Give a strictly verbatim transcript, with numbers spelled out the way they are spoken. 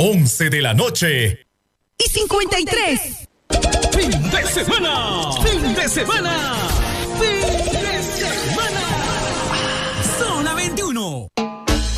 once de la noche. Y cincuenta y tres. Fin de semana. Fin de semana. Fin de semana.